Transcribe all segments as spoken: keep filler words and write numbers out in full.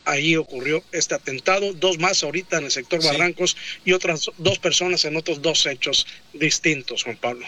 ahí ocurrió este atentado, dos más ahorita en el sector sí. Barrancos y otras dos personas en otros dos hechos distintos, Juan Pablo.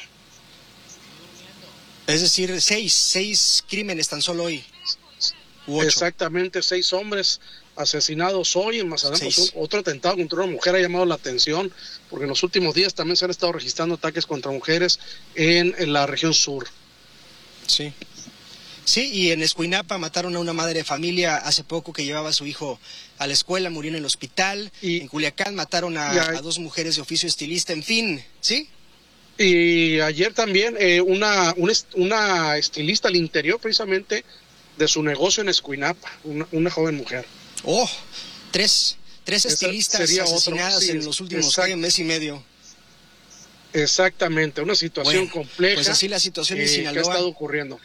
Es decir, seis, seis crímenes tan solo hoy. Exactamente, seis hombres asesinados hoy en Mazatlán. Pues, otro atentado contra una mujer ha llamado la atención, porque en los últimos días también se han estado registrando ataques contra mujeres en, en la región sur. Sí. Sí, y en Escuinapa mataron a una madre de familia hace poco que llevaba a su hijo a la escuela, murió en el hospital. Y, en Culiacán mataron a, a dos mujeres de oficio estilista, en fin, ¿sí? Y ayer también eh, una, una, una estilista al interior precisamente de su negocio en Escuinapa, una, una joven mujer. Oh, tres, tres estilistas asesinadas otro, sí, en los últimos exact, mes y medio. Exactamente, una situación bueno, compleja. Pues así la situación eh, en Sinaloa. Que ha estado ocurriendo.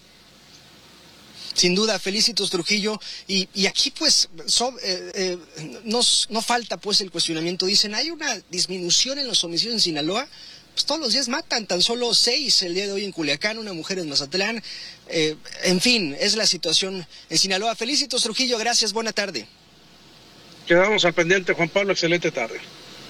Sin duda, Felicitos Trujillo, y, y aquí pues so, eh, eh, nos, no falta pues el cuestionamiento. Dicen, hay una disminución en los homicidios en Sinaloa. Pues todos los días matan, tan solo seis el día de hoy en Culiacán, una mujer en Mazatlán. Eh, en fin, es la situación en Sinaloa. Felicitos Trujillo, gracias, buena tarde. Quedamos al pendiente, Juan Pablo, excelente tarde.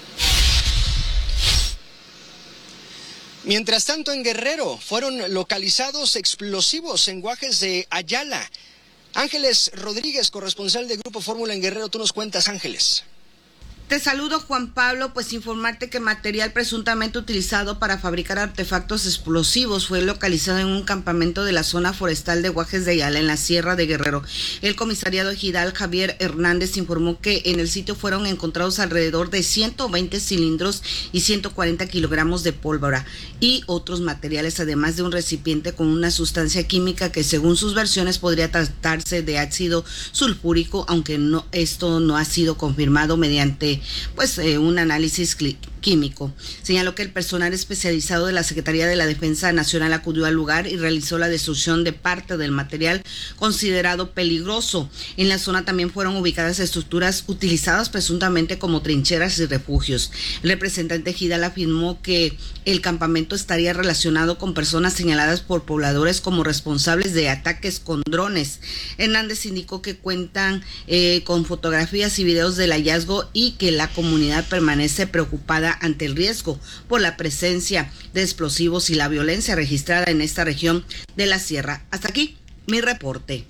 Mientras tanto, en Guerrero fueron localizados explosivos en Guajes de Ayala. Ángeles Rodríguez, corresponsal de Grupo Fórmula en Guerrero, tú nos cuentas, Ángeles. Te saludo, Juan Pablo, pues informarte que material presuntamente utilizado para fabricar artefactos explosivos fue localizado en un campamento de la zona forestal de Guajes de Ayala, en la Sierra de Guerrero. El comisariado ejidal Javier Hernández informó que en el sitio fueron encontrados alrededor de ciento veinte cilindros y ciento cuarenta kilogramos de pólvora y otros materiales, además de un recipiente con una sustancia química que según sus versiones podría tratarse de ácido sulfúrico, aunque no, esto no ha sido confirmado mediante pues eh, un análisis químico. Señaló que el personal especializado de la Secretaría de la Defensa Nacional acudió al lugar y realizó la destrucción de parte del material considerado peligroso. En la zona también fueron ubicadas estructuras utilizadas presuntamente como trincheras y refugios. El representante ejidal afirmó que el campamento estaría relacionado con personas señaladas por pobladores como responsables de ataques con drones. Hernández indicó que cuentan eh, con fotografías y videos del hallazgo y que la comunidad permanece preocupada ante el riesgo por la presencia de explosivos y la violencia registrada en esta región de la sierra. Hasta aquí mi reporte.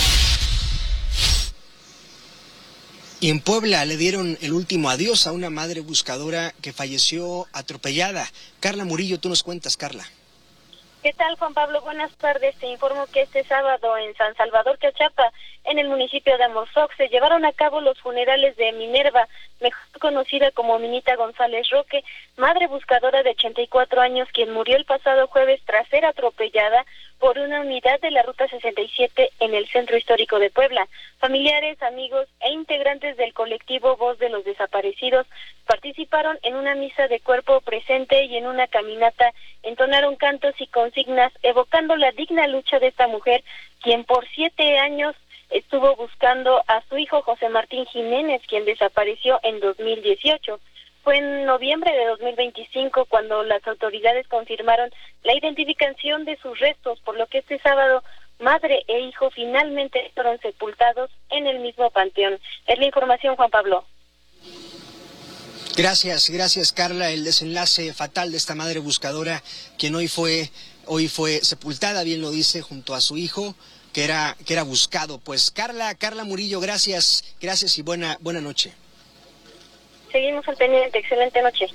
Y en Puebla le dieron el último adiós a una madre buscadora que falleció atropellada. Carla Murillo, tú nos cuentas, Carla. ¿Qué tal, Juan Pablo? Buenas tardes. Te informo que este sábado en San Salvador, Cachapa, en el municipio de Amozoc, se llevaron a cabo los funerales de Minerva, mejor conocida como Minita González Roque, madre buscadora de ochenta y cuatro años, quien murió el pasado jueves tras ser atropellada por una unidad de la Ruta sesenta y siete en el centro histórico de Puebla. Familiares, amigos e integrantes del colectivo Voz de los Desaparecidos participaron en una misa de cuerpo presente y en una caminata entonaron cantos y consignas evocando la digna lucha de esta mujer, quien por siete años estuvo buscando a su hijo José Martín Jiménez, quien desapareció en dos mil dieciocho. Fue en noviembre de dos mil veinticinco cuando las autoridades confirmaron la identificación de sus restos, por lo que este sábado madre e hijo finalmente fueron sepultados en el mismo panteón. Es la información, Juan Pablo. Gracias, gracias, Carla. El desenlace fatal de esta madre buscadora, quien hoy fue, hoy fue sepultada, bien lo dice, junto a su hijo, que era, que era buscado. Pues Carla, Carla Murillo, gracias, gracias y buena, buena noche. Seguimos al pendiente, excelente noche.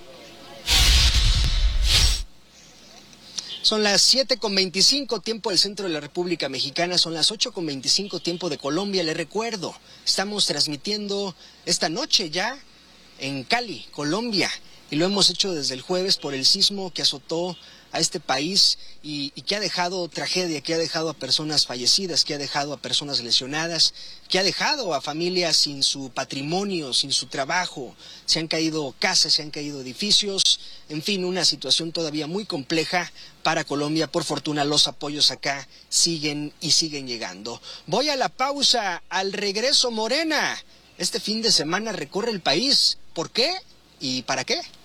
Son las siete con veinticinco, tiempo del centro de la República Mexicana, son las ocho con veinticinco, tiempo de Colombia. Le recuerdo, estamos transmitiendo esta noche ya en Cali, Colombia, y lo hemos hecho desde el jueves por el sismo que azotó a este país y, y que ha dejado tragedia, que ha dejado a personas fallecidas, que ha dejado a personas lesionadas, que ha dejado a familias sin su patrimonio, sin su trabajo. Se han caído casas, se han caído edificios, en fin, una situación todavía muy compleja para Colombia. Por fortuna los apoyos acá siguen y siguen llegando. Voy a la pausa, al regreso Morena. Este fin de semana recorre el país. ¿Por qué? ¿Y para qué?